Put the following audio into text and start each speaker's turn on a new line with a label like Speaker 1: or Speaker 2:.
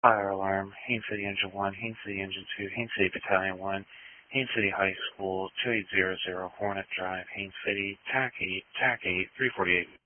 Speaker 1: Fire alarm, Haines City Engine 1, Haines City Engine 2, Haines City Battalion 1, Haines City High School, 2800 Hornet Drive, Haines City, TAC 8, 348.